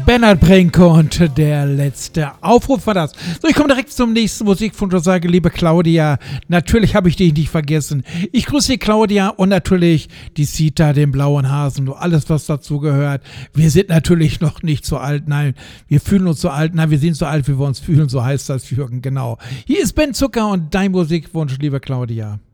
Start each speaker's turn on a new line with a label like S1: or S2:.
S1: Bernhard Brink und der letzte Aufruf war das. So, ich komme direkt zum nächsten Musikwunsch und sage, liebe Claudia, natürlich habe ich dich nicht vergessen. Ich grüße die Claudia und natürlich die Sita, den blauen Hasen und alles, was dazu gehört. Wir sind natürlich noch nicht so alt, nein, wir fühlen uns so alt, nein, wir sind so alt, wie wir uns fühlen, so heißt das, Jürgen, genau. Hier ist Ben Zucker und dein Musikwunsch, liebe Claudia.